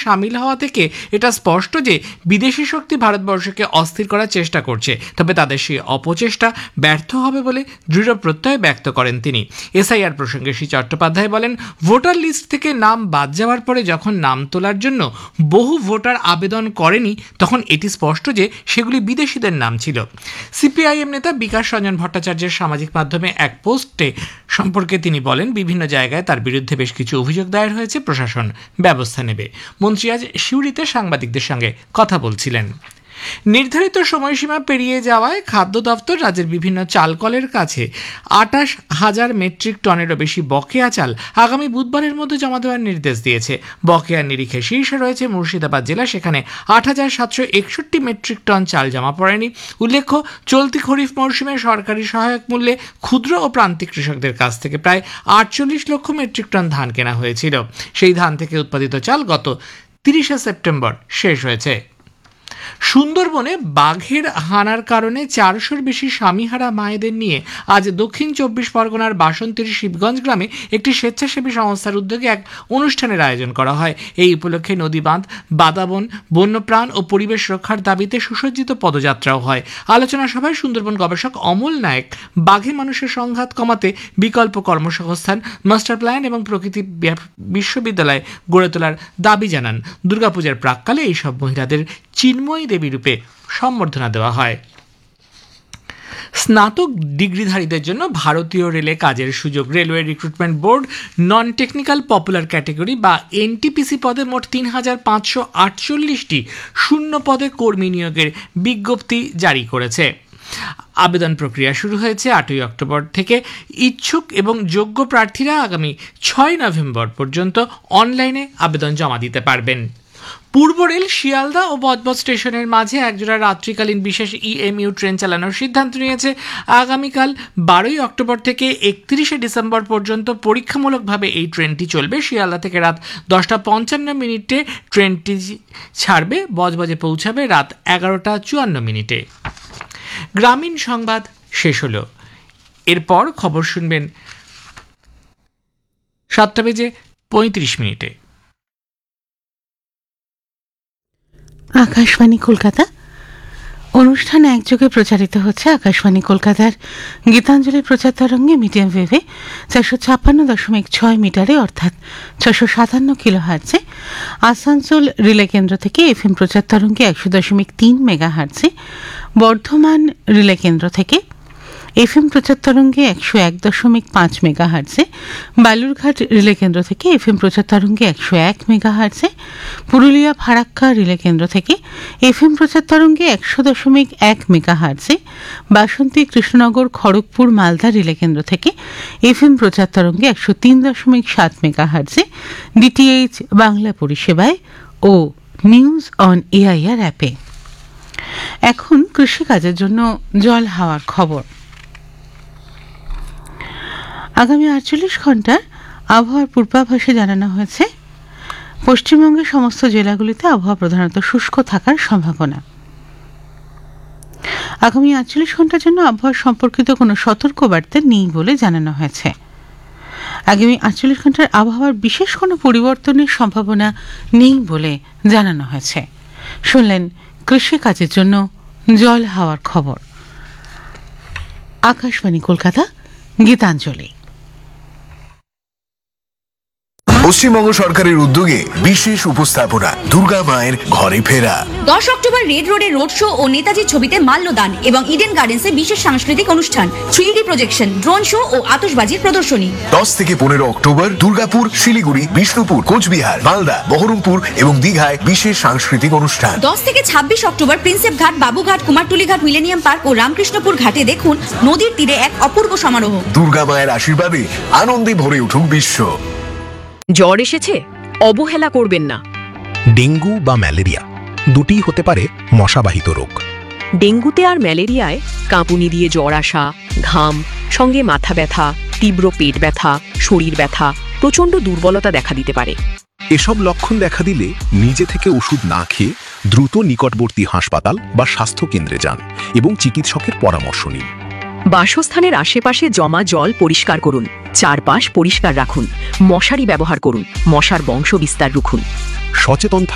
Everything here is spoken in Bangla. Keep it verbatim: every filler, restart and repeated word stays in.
সামিল হওয়া থেকে এটা স্পষ্ট যে বিদেশি শক্তি ভারতবর্ষকে অস্থির করার চেষ্টা করছে, তবে তাদের সেই অপচেষ্টা ব্যর্থ হবে বলে দৃঢ় প্রত্যয় ব্যক্ত করেন তিনি। এসআইআর প্রসঙ্গে শ্রী চট্টোপাধ্যায় বলেন, ভোটার লিস্ট থেকে নাম বাদ যাওয়ার পরে যখন নাম তোলার জন্য বহু ভোটার আবেদন করেনি, তখন এটি স্পষ্ট যে সেগুলি বিদেশিদের নাম ছিল। সিপিআইএম নেতা বিকাশ রঞ্জন ভট্টাচার্যের সামাজিক মাধ্যমে এক পোস্টে সম্পর্কে তিনি বলেন, বিভিন্ন জায়গায় তার বিরুদ্ধে বেশ কিছু অভিযোগ দায়ের হয়েছে, প্রশাসন ব্যবস্থা নেবে। মন্ত্রী আজ সিউড়িতে সাংবাদিকদের সঙ্গে কথা বলছিলেন। নির্ধারিত সময়সীমা পেরিয়ে যাওয়ায় খাদ্য দপ্তর রাজ্যের বিভিন্ন চালকলের কাছে আটাশ হাজার মেট্রিক টনেরও বেশি বকেয়া চাল আগামী বুধবারের মধ্যে জমা দেওয়ার নির্দেশ দিয়েছে। বকেয়ার নিরিখে শীর্ষে রয়েছে মুর্শিদাবাদ জেলা, সেখানে আট হাজার সাতশো একষট্টি মেট্রিক টন চাল জমা পড়েনি। উল্লেখ্য, চলতি খরিফ মৌসুমে সরকারি সহায়ক মূল্যে ক্ষুদ্র ও প্রান্তিক কৃষকদের কাছ থেকে প্রায় আটচল্লিশ লক্ষ মেট্রিক টন ধান কেনা হয়েছিল। সেই ধান থেকে উৎপাদিত চাল গত তিরিশে সেপ্টেম্বর শেষ হয়েছে। সুন্দরবনে বাঘের হানার কারণে চারশোর বেশি স্বামীহারা মায়েদের নিয়ে আজ দক্ষিণ চব্বিশ পরগনার বাসন্তীর শিবগঞ্জ গ্রামে একটি স্বেচ্ছাসেবী সংস্থার উদ্যোগে এক অনুষ্ঠানের আয়োজন করা হয়। এই উপলক্ষে নদী বাঁধ, বাদাবন, বন্যপ্রাণ ও পরিবেশ রক্ষার দাবিতে সুসজ্জিত পদযাত্রাও হয়। আলোচনা সভায় সুন্দরবন গবেষক অমল নায়েক বাঘে মানুষের সংঘাত কমাতে বিকল্প কর্মসংস্থান, মাস্টার প্ল্যান এবং প্রকৃতি বিশ্ববিদ্যালয় গড়ে তোলার দাবি জানান। দুর্গাপূজার প্রাক্কালে এইসব মহিলাদের চিন্ময়ী দেবী রূপে সম্বর্ধনা দেওয়া হয়। স্নাতক ডিগ্রিধারীদের জন্য ভারতীয় রেলে কাজের সুযোগ। Railway recruitment board non technical popular category বা এনটিপিসি পদে মোট তিন হাজার পাঁচশো আটচল্লিশটি শূন্য পদে কর্মী নিয়োগের বিজ্ঞপ্তি জারি করেছে। আবেদন প্রক্রিয়া শুরু হয়েছে আটই অক্টোবর থেকে। ইচ্ছুক এবং যোগ্য প্রার্থীরা আগামী ছয় নভেম্বর পর্যন্ত অনলাইনে আবেদন জমা দিতে পারবেন। পূর্ব রেল শিয়ালদা ও বজবজ স্টেশনের মাঝে একজোড়া রাত্রিকালীন বিশেষ ইএমইউ ট্রেন চালানোর সিদ্ধান্ত নিয়েছে। আগামীকাল বারোই অক্টোবর থেকে একত্রিশে ডিসেম্বর পর্যন্ত পরীক্ষামূলকভাবে এই ট্রেনটি চলবে। শিয়ালদা থেকে রাত দশটা পঞ্চান্ন মিনিটে ট্রেনটি ছাড়বে, বজবজে পৌঁছাবে রাত এগারোটা চুয়ান্ন মিনিটে। গ্রামীণ সংবাদ শেষ হলো। এরপর খবর শুনবেন সাতটা বেজে পঁয়ত্রিশ মিনিটে। আকাশবাণী কলকাতা অনুষ্ঠান একযোগে প্রচারিত হচ্ছে আকাশবাণী কলকাতার গীতাঞ্জলি প্রচার তরঙ্গে মিডিয়াম ওয়েভে চারশো ছাপ্পান্ন দশমিক ছয় মিটারে অর্থাৎ ছশো সাতান্ন কিলো হার্টসে, আসানসোল রিলে কেন্দ্র থেকে এফএম প্রচার তরঙ্গে একশো দশমিক তিন মেগা হার্টসে, বর্ধমান রিলে কেন্দ্র থেকে এফএম প্রচার তরঙ্গে একশো এক দশমিক পাঁচ মেগা হার্টসে, বালুরঘাট রিলে কেন্দ্র থেকে এফএম প্রচার তরঙ্গে একশো এক মেগা হার্টসে, পুরুলিয়া ফারাক্কা রিলে কেন্দ্র থেকে এফএম প্রচার তরঙ্গে একশো দশমিক এক মেগা হার্টসে, বাসন্তী কৃষ্ণনগর খড়গপুর মালদা রিলে কেন্দ্র থেকে এফএম প্রচার তরঙ্গে একশো তিন দশমিক সাত মেগা হার্টসে, ডিটিএইচ বাংলা পরিষেবায় ও নিউজ অন এআইআর অ্যাপে। এখন কৃষিকাজের জন্য জল হাওয়ার খবর। আগামী আটচল্লিশ ঘন্টার আবহাওয়ার পূর্বাভাসে জানানো হয়েছে, পশ্চিমবঙ্গের সমস্ত জেলাগুলিতে আবহাওয়া প্রধানত শুষ্ক থাকার সম্ভাবনা। আগামী আটচল্লিশ ঘন্টার জন্য আবহাওয়া সম্পর্কিত কোনো সতর্কবার্তা নেই বলে জানানো হয়েছে। আগামী আটচল্লিশ ঘন্টার আবহাওয়ার বিশেষ কোনো পরিবর্তনের সম্ভাবনা নেই বলে জানানো হয়েছে। শুনলেন কৃষিকাজের জন্য জল হাওয়ার খবর। আকাশবাণী কলকাতা, গীতাঞ্জলি। পশ্চিমবঙ্গ সরকারের উদ্যোগে বিশেষ উপস্থাপনা দুর্গা মায়ের ঘরে ফেরা। দশ অক্টোবর রেড রোডে রোড শো ও নেতাজির ছবিতে মাল্যদান এবং ইডেন গার্ডেন্সে বিশেষ সাংস্কৃতিক অনুষ্ঠান, three D projection, drone show ও আতশবাজির প্রদর্শনী। দশ থেকে পনেরো অক্টোবর দুর্গাপুর, শিলিগুড়ি, বিষ্ণুপুর, কোচবিহার, মালদা, বহরমপুর এবং দীঘায় বিশেষ সাংস্কৃতিক অনুষ্ঠান। দশ থেকে ছাব্বিশ অক্টোবর প্রিন্সেপ ঘাট, বাবুঘাট, কুমারটুলি ঘাট, মিলেনিয়াম পার্ক ও রামকৃষ্ণপুর ঘাটে দেখুন নদীর তীরে এক অপূর্ব সমারোহ। দুর্গা মায়ের আশীর্বাদে আনন্দে ভরে উঠুক বিশ্ব। জ্বর এসেছে, অবহেলা করবেন না। ডেঙ্গু বা ম্যালেরিয়া দুটিই হতে পারে মশাবাহিত রোগ। ডেঙ্গুতে আর ম্যালেরিয়ায় কাঁপুনি দিয়ে জ্বর আসা, ঘাম, সঙ্গে মাথা ব্যথা, তীব্র পেট ব্যথা, শরীর ব্যথা, প্রচণ্ড দুর্বলতা দেখা দিতে পারে। এসব লক্ষণ দেখা দিলে নিজে থেকে ওষুধ না খেয়ে দ্রুত নিকটবর্তী হাসপাতাল বা স্বাস্থ্য কেন্দ্রে যান এবং চিকিৎসকের পরামর্শ নিন। বাসস্থানের আশেপাশে জমা জল পরিষ্কার করুন, চারপাশ পরিষ্কার রাখুন, মশারি ব্যবহার করুন, মশার বংশ বিস্তার রুখুন। সচেতন